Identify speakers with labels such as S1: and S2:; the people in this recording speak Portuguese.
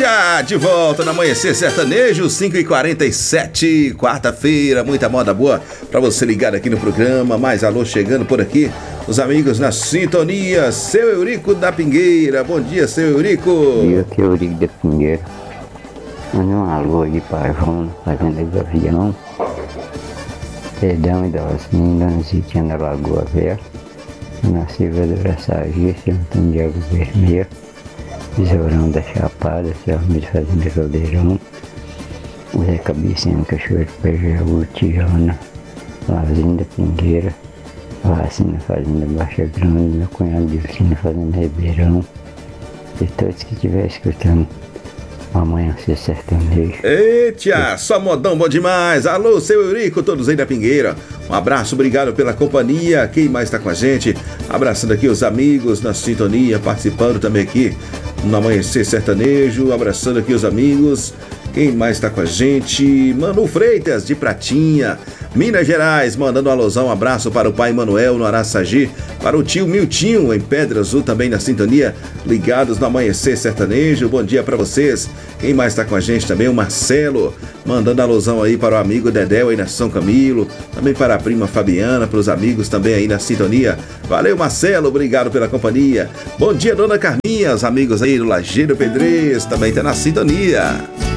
S1: Tchá, de volta no Amanhecer Sertanejo, 5h47, quarta-feira, muita moda boa pra você ligar aqui no programa. Mais alô chegando por aqui, os amigos na sintonia. Seu Eurico da Pingueira, bom dia, seu Eurico.
S2: Bom dia, aqui é o Eurico da Pingueira. Manda um alô aí para João, fazenda do avião. Perdão e Dalcinha, Dona Zitinha da Lagoa Velha. Na Silva do Braçagir, Antônio Diego Vermelho. Tesourão da Chapada, Selma de Fazenda Caldeirão, Zé Cabecinha no Cachoeiro Pejaú, Tiana, Lazinho da Pingueira, Vacina Fazenda Baixa Grande, meu cunhado Dilcino Fazenda Ribeirão, e todos que estiverem escutando Amanhecer Sertanejo.
S1: Eita, só modão bom demais. Alô, seu Eurico, todos aí da Pingueira. Um abraço, obrigado pela companhia. Quem mais está com a gente? Abraçando aqui os amigos na sintonia, participando também aqui no Amanhecer Sertanejo. Abraçando aqui os amigos. Quem mais está com a gente? Manu Freitas, de Pratinha, Minas Gerais, mandando um alusão, um abraço para o pai Manuel no Araçagi, para o tio Miltinho em Pedra Azul, também na sintonia, ligados no Amanhecer Sertanejo. Bom dia para vocês. Quem mais está com a gente também? O Marcelo, mandando alusão aí para o amigo Dedéu aí na São Camilo, também para a prima Fabiana, para os amigos também aí na sintonia. Valeu, Marcelo, obrigado pela companhia. Bom dia, dona Carminha, os amigos aí do Lajeiro Pedrez, também está na sintonia.